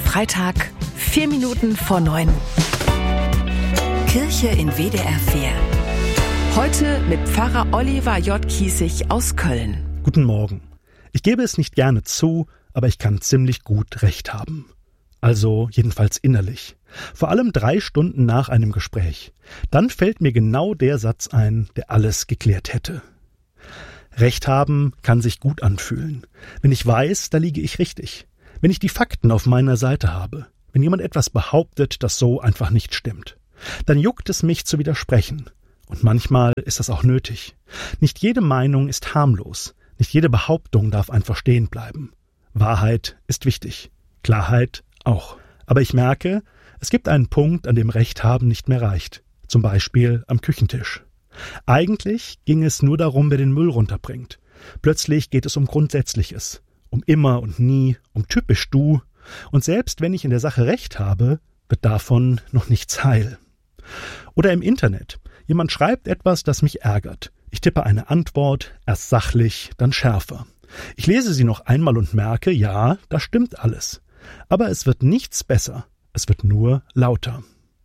Freitag, 4 Minuten vor 9. Kirche in WDR 4. Heute mit Pfarrer Oliver J. Kiesig aus Köln. Guten Morgen. Ich gebe es nicht gerne zu, aber ich kann ziemlich gut Recht haben. Also jedenfalls innerlich. Vor allem 3 Stunden nach einem Gespräch. Dann fällt mir genau der Satz ein, der alles geklärt hätte. Recht haben kann sich gut anfühlen. Wenn ich weiß, da liege ich richtig. Wenn ich die Fakten auf meiner Seite habe. Wenn jemand etwas behauptet, das so einfach nicht stimmt. Dann juckt es mich zu widersprechen. Und manchmal ist das auch nötig. Nicht jede Meinung ist harmlos. Nicht jede Behauptung darf einfach stehen bleiben. Wahrheit ist wichtig. Klarheit auch. Aber ich merke, es gibt einen Punkt, an dem Recht haben nicht mehr reicht. Zum Beispiel am Küchentisch. Eigentlich ging es nur darum, wer den Müll runterbringt. Plötzlich geht es um Grundsätzliches. Um immer und nie, um typisch du. Und selbst wenn ich in der Sache Recht habe, wird davon noch nichts heil. Oder im Internet. Jemand schreibt etwas, das mich ärgert. Ich tippe eine Antwort, erst sachlich, dann schärfer. Ich lese sie noch einmal und merke, ja, da stimmt alles. Aber es wird nichts besser. Es wird nur lauter.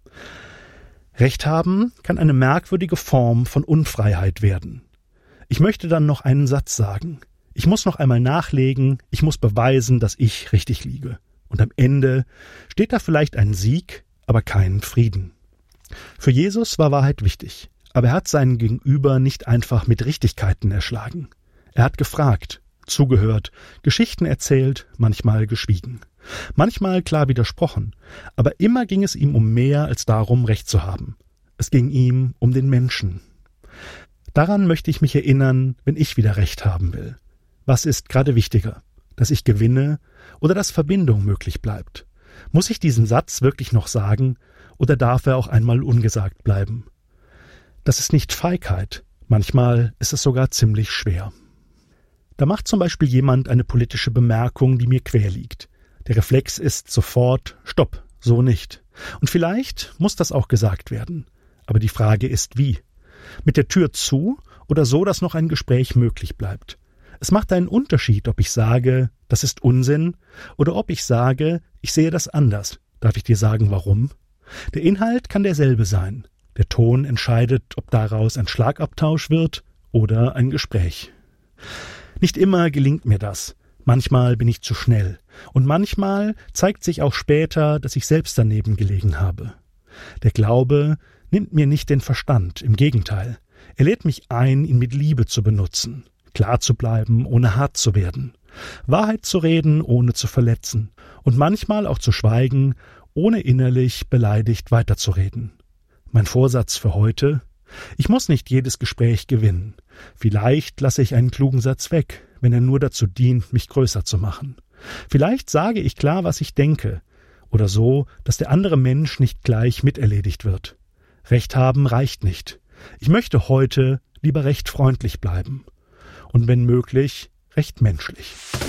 Recht haben kann eine merkwürdige Form von Unfreiheit werden. Ich möchte dann noch einen Satz sagen. Ich muss noch einmal nachlegen, ich muss beweisen, dass ich richtig liege. Und am Ende steht da vielleicht ein Sieg, aber kein Frieden. Für Jesus war Wahrheit wichtig, aber er hat seinen Gegenüber nicht einfach mit Richtigkeiten erschlagen. Er hat gefragt, zugehört, Geschichten erzählt, manchmal geschwiegen. Manchmal klar widersprochen, aber immer ging es ihm um mehr als darum, Recht zu haben. Es ging ihm um den Menschen. Daran möchte ich mich erinnern, wenn ich wieder Recht haben will. Was ist gerade wichtiger? Dass ich gewinne oder dass Verbindung möglich bleibt? Muss ich diesen Satz wirklich noch sagen oder darf er auch einmal ungesagt bleiben? Das ist nicht Feigheit. Manchmal ist es sogar ziemlich schwer. Da macht zum Beispiel jemand eine politische Bemerkung, die mir quer liegt. Der Reflex ist sofort, stopp, so nicht. Und vielleicht muss das auch gesagt werden. Aber die Frage ist, wie? Mit der Tür zu oder so, dass noch ein Gespräch möglich bleibt? Es macht einen Unterschied, ob ich sage, das ist Unsinn, oder ob ich sage, ich sehe das anders. Darf ich dir sagen, warum? Der Inhalt kann derselbe sein. Der Ton entscheidet, ob daraus ein Schlagabtausch wird oder ein Gespräch. Nicht immer gelingt mir das. Manchmal bin ich zu schnell. Und manchmal zeigt sich auch später, dass ich selbst daneben gelegen habe. Der Glaube nimmt mir nicht den Verstand, im Gegenteil. Er lädt mich ein, ihn mit Liebe zu benutzen. Klar zu bleiben, ohne hart zu werden. Wahrheit zu reden, ohne zu verletzen. Und manchmal auch zu schweigen, ohne innerlich beleidigt weiterzureden. Mein Vorsatz für heute? Ich muss nicht jedes Gespräch gewinnen. Vielleicht lasse ich einen klugen Satz weg, wenn er nur dazu dient, mich größer zu machen. Vielleicht sage ich klar, was ich denke. Oder so, dass der andere Mensch nicht gleich miterledigt wird. Recht haben reicht nicht. Ich möchte heute lieber recht freundlich bleiben. Und wenn möglich, recht menschlich.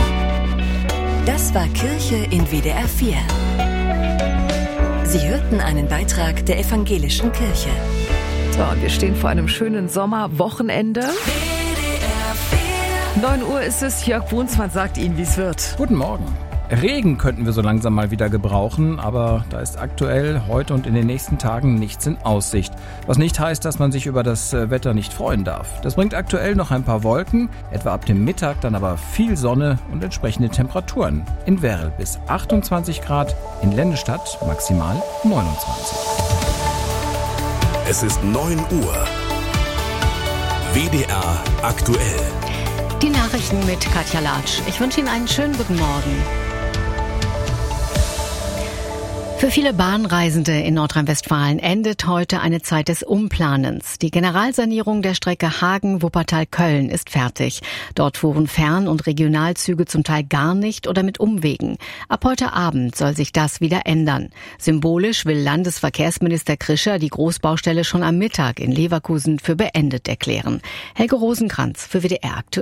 Das war Kirche in WDR 4. Sie hörten einen Beitrag der Evangelischen Kirche. So, und wir stehen vor einem schönen Sommerwochenende. WDR 4. 9 Uhr ist es. Jörg Brunsmann sagt Ihnen, wie es wird. Guten Morgen. Regen könnten wir so langsam mal wieder gebrauchen, aber da ist aktuell heute und in den nächsten Tagen nichts in Aussicht. Was nicht heißt, dass man sich über das Wetter nicht freuen darf. Das bringt aktuell noch ein paar Wolken, etwa ab dem Mittag dann aber viel Sonne und entsprechende Temperaturen. In Werl bis 28 Grad, in Lennestadt maximal 29. Es ist 9 Uhr. WDR aktuell. Die Nachrichten mit Katja Latsch. Ich wünsche Ihnen einen schönen guten Morgen. Für viele Bahnreisende in Nordrhein-Westfalen endet heute eine Zeit des Umplanens. Die Generalsanierung der Strecke Hagen-Wuppertal-Köln ist fertig. Dort fuhren Fern- und Regionalzüge zum Teil gar nicht oder mit Umwegen. Ab heute Abend soll sich das wieder ändern. Symbolisch will Landesverkehrsminister Krischer die Großbaustelle schon am Mittag in Leverkusen für beendet erklären. Helge Rosenkranz für WDR aktuell.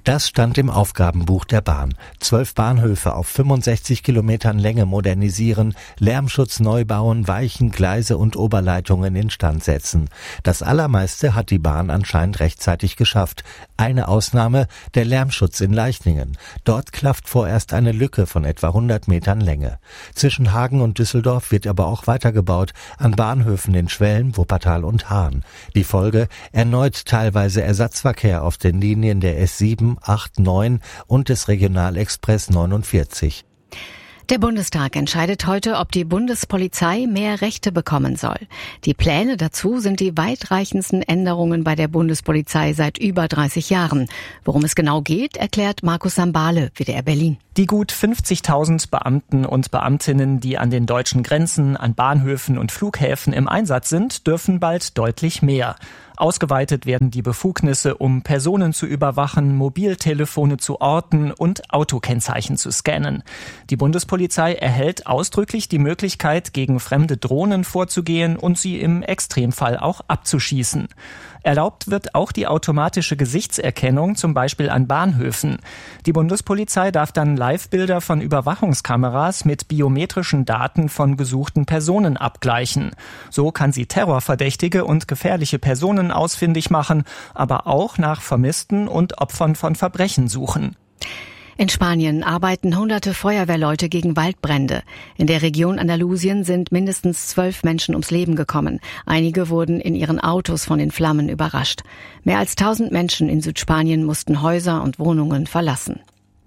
Das stand im Aufgabenbuch der Bahn. 12 Bahnhöfe auf 65 Kilometern Länge modernisieren, Lärmschutz neu bauen, Weichen, Gleise und Oberleitungen instand setzen. Das Allermeiste hat die Bahn anscheinend rechtzeitig geschafft. Eine Ausnahme, der Lärmschutz in Leichningen. Dort klafft vorerst eine Lücke von etwa 100 Metern Länge. Zwischen Hagen und Düsseldorf wird aber auch weitergebaut, an Bahnhöfen in Schwelm, Wuppertal und Hahn. Die Folge: erneut teilweise Ersatzverkehr auf den Linien der S7, 8, 9 und des Regionalexpress 49. Der Bundestag entscheidet heute, ob die Bundespolizei mehr Rechte bekommen soll. Die Pläne dazu sind die weitreichendsten Änderungen bei der Bundespolizei seit über 30 Jahren. Worum es genau geht, erklärt Markus Sambale, WDR Berlin. Die gut 50.000 Beamten und Beamtinnen, die an den deutschen Grenzen, an Bahnhöfen und Flughäfen im Einsatz sind, dürfen bald deutlich mehr. Ausgeweitet werden die Befugnisse, um Personen zu überwachen, Mobiltelefone zu orten und Autokennzeichen zu scannen. Die Bundespolizei erhält ausdrücklich die Möglichkeit, gegen fremde Drohnen vorzugehen und sie im Extremfall auch abzuschießen. Erlaubt wird auch die automatische Gesichtserkennung, zum Beispiel an Bahnhöfen. Die Bundespolizei darf dann Live-Bilder von Überwachungskameras mit biometrischen Daten von gesuchten Personen abgleichen. So kann sie Terrorverdächtige und gefährliche Personen ausfindig machen, aber auch nach Vermissten und Opfern von Verbrechen suchen. In Spanien arbeiten hunderte Feuerwehrleute gegen Waldbrände. In der Region Andalusien sind mindestens 12 Menschen ums Leben gekommen. Einige wurden in ihren Autos von den Flammen überrascht. Mehr als 1000 Menschen in Südspanien mussten Häuser und Wohnungen verlassen.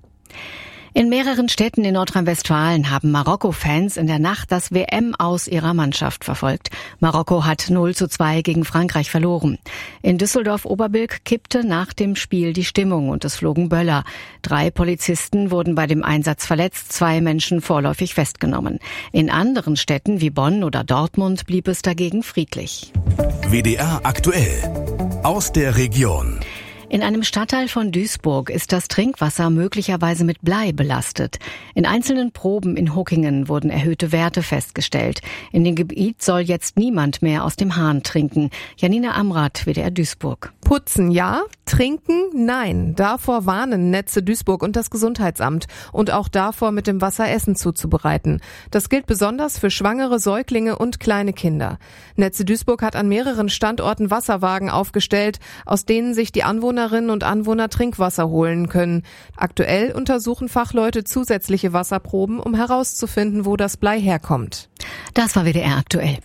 In mehreren Städten in Nordrhein-Westfalen haben Marokko-Fans in der Nacht das WM-Aus ihrer Mannschaft verfolgt. Marokko hat 0:2 gegen Frankreich verloren. In Düsseldorf-Oberbilk kippte nach dem Spiel die Stimmung und es flogen Böller. 3 Polizisten wurden bei dem Einsatz verletzt, 2 Menschen vorläufig festgenommen. In anderen Städten wie Bonn oder Dortmund blieb es dagegen friedlich. WDR aktuell. Aus der Region. In einem Stadtteil von Duisburg ist das Trinkwasser möglicherweise mit Blei belastet. In einzelnen Proben in Huckingen wurden erhöhte Werte festgestellt. In dem Gebiet soll jetzt niemand mehr aus dem Hahn trinken. Janina Amrath, WDR Duisburg. Putzen ja, trinken nein. Davor warnen Netze Duisburg und das Gesundheitsamt. Und auch davor, mit dem Wasser Essen zuzubereiten. Das gilt besonders für schwangere Säuglinge und kleine Kinder. Netze Duisburg hat an mehreren Standorten Wasserwagen aufgestellt, aus denen sich die Anwohnerinnen und Anwohner Trinkwasser holen können. Aktuell untersuchen Fachleute zusätzliche Wasserproben, um herauszufinden, wo das Blei herkommt. Das war WDR aktuell.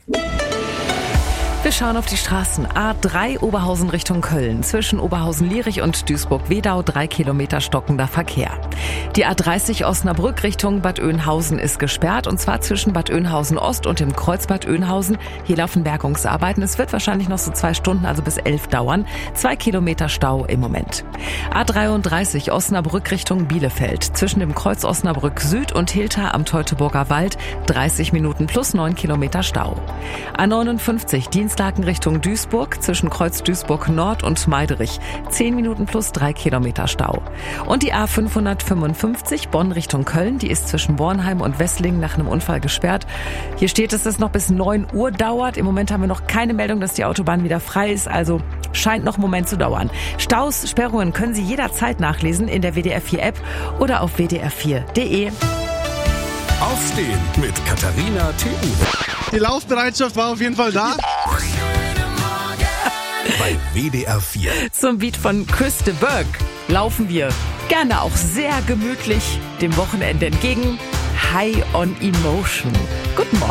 Wir schauen auf die Straßen. A3 Oberhausen Richtung Köln. Zwischen Oberhausen-Lierich und Duisburg-Wedau 3 Kilometer stockender Verkehr. Die A30 Osnabrück Richtung Bad Oeynhausen ist gesperrt. Und zwar zwischen Bad Oeynhausen Ost und dem Kreuz Bad Oeynhausen. Hier laufen Bergungsarbeiten. Es wird wahrscheinlich noch so 2 Stunden, also bis 11 dauern. 2 Kilometer Stau im Moment. A33 Osnabrück Richtung Bielefeld. Zwischen dem Kreuz Osnabrück Süd und Hilta am Teutoburger Wald 30 Minuten plus 9 Kilometer Stau. A59 Dienstlaken Richtung Duisburg zwischen Kreuz Duisburg Nord und Meiderich 10 Minuten plus 3 Kilometer Stau. Und die A555 Bonn Richtung Köln, die ist zwischen Bornheim und Wesslingen nach einem Unfall gesperrt. Hier steht, dass es noch bis 9 Uhr dauert. Im Moment haben wir noch keine Meldung, dass die Autobahn wieder frei ist, also scheint noch einen Moment zu dauern. Staus, Sperrungen können Sie jederzeit nachlesen in der WDR 4 App oder auf wdr4.de. Aufstehen mit Katharina Thiel. Die Laufbereitschaft war auf jeden Fall da. Bei WDR 4. Zum Beat von Chris de Burgh laufen wir gerne auch sehr gemütlich dem Wochenende entgegen. High on Emotion. Guten Morgen.